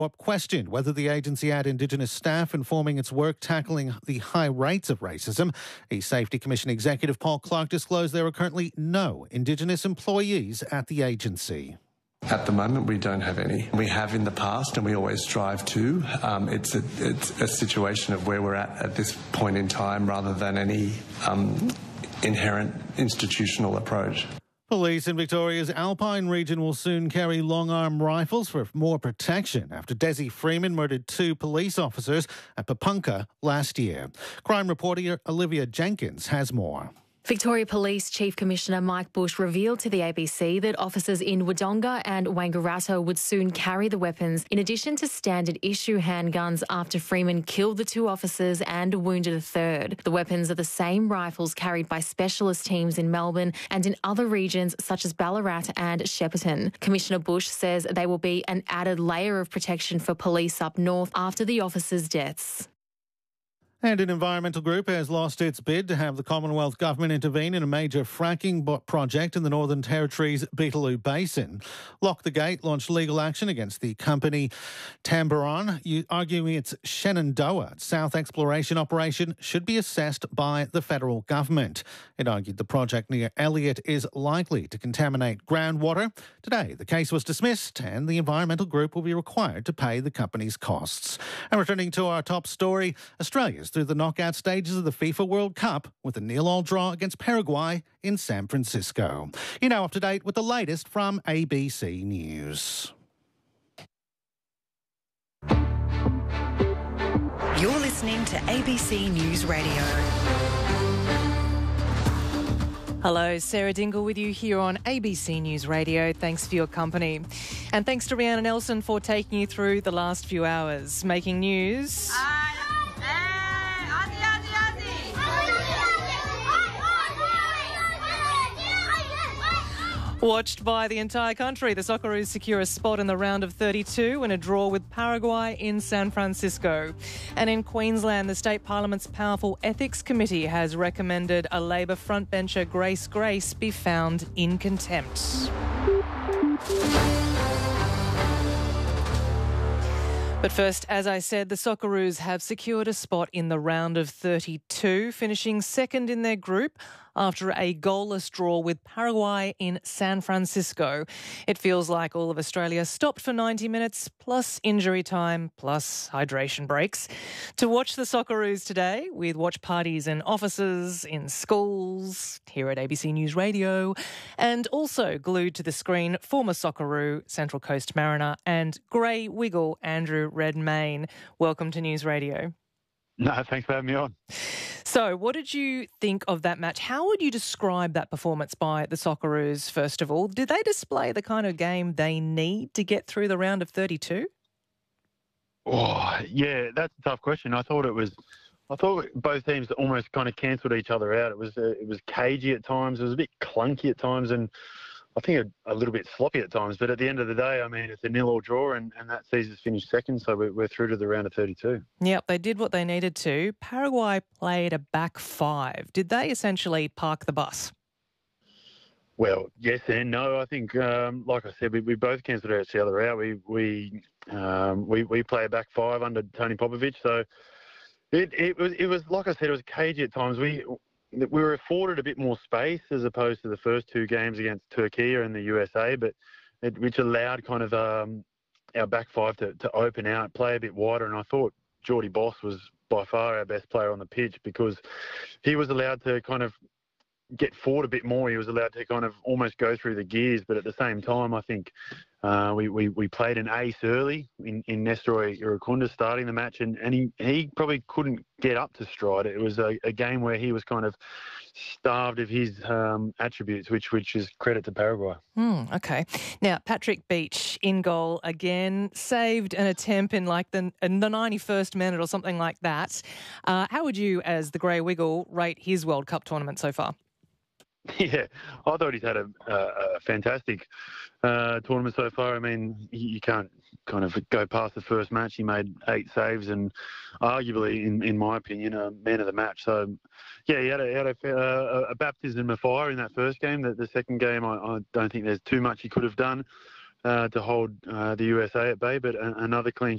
questioned whether the agency had Indigenous staff informing its work tackling the high rates of racism. A Safety Commission executive, Paul Clark, disclosed there are currently no Indigenous employees at the agency. At the moment, we don't have any. We have in the past, and we always strive to. It's a situation of where we're at this point in time, rather than any inherent institutional approach. Police in Victoria's Alpine region will soon carry long-arm rifles for more protection after Desi Freeman murdered 2 police officers at Papunka last year. Crime reporter Olivia Jenkins has more. Victoria Police Chief Commissioner Mike Bush revealed to the ABC that officers in Wodonga and Wangaratta would soon carry the weapons, in addition to standard issue handguns, after Freeman killed the 2 officers and wounded a 3rd. The weapons are the same rifles carried by specialist teams in Melbourne and in other regions such as Ballarat and Shepparton. Commissioner Bush says they will be an added layer of protection for police up north after the officers' deaths. And an environmental group has lost its bid to have the Commonwealth Government intervene in a major fracking project in the Northern Territory's Beetaloo Basin. Lock the Gate launched legal action against the company Tamboran, arguing its Shenandoah South exploration operation should be assessed by the federal government. It argued the project near Elliott is likely to contaminate groundwater. Today, the case was dismissed and the environmental group will be required to pay the company's costs. And returning to our top story, Australia's through the knockout stages of the FIFA World Cup with a 0-0 draw against Paraguay in San Francisco. You're now up to date with the latest from ABC News. You're listening to ABC News Radio. Hello, Sarah Dingle with you here on ABC News Radio. Thanks for your company. And thanks to Rhiannon Nelson for taking you through the last few hours. Making news. Watched by the entire country, the Socceroos secure a spot in the round of 32 in a draw with Paraguay in San Francisco. And in Queensland, the State Parliament's powerful Ethics Committee has recommended a Labor frontbencher Grace Grace be found in contempt. But first, as I said, the Socceroos have secured a spot in the round of 32, finishing second in their group after a goalless draw with Paraguay in San Francisco. It feels like all of Australia stopped for 90 minutes, plus injury time, plus hydration breaks, to watch the Socceroos today, with watch parties in offices, in schools, here at ABC News Radio, and also glued to the screen, former Socceroo, Central Coast Mariner, and Grey Wiggle, Andrew Redmayne. Welcome to News Radio. No, thanks for having me on. So, what did you think of that match? How would you describe that performance by the Socceroos, first of all? Did they display the kind of game they need to get through the round of 32? Oh, yeah, that's a tough question. I thought both teams almost kind of cancelled each other out. It was cagey at times. It was a bit clunky at times, and I think a little bit sloppy at times. But at the end of the day, I mean, it's a 0-0 draw, and that sees us finish second, so we're through to the round of 32. Yep, they did what they needed to. Paraguay played a back 5. Did they essentially park the bus? Well, yes and no. I think, like I said, we both cancelled each other out. We play a back 5 under Tony Popovic, so it was like I said, it was cagey at times. We were afforded a bit more space as opposed to the first 2 games against Turkey and the USA, which allowed kind of our back 5 to open out, play a bit wider. And I thought Geordie Boss was by far our best player on the pitch because he was allowed to kind of get forward a bit more. He was allowed to kind of almost go through the gears. But at the same time, I think we played an ace early in Nestor Irukunda starting the match, and he probably couldn't get up to stride. It was a game where he was kind of starved of his attributes, which is credit to Paraguay. Okay. Now, Patrick Beach in goal again, saved an attempt in the 91st minute or something like that. How would you, as the Grey Wiggle, rate his World Cup tournament so far? Yeah, I thought he's had a fantastic tournament so far. I mean, you can't kind of go past the first match. He made 8 saves and arguably, in my opinion, a man of the match. So, yeah, he had a baptism of fire in that first game. The second game, I don't think there's too much he could have done. to hold the USA at bay, but another clean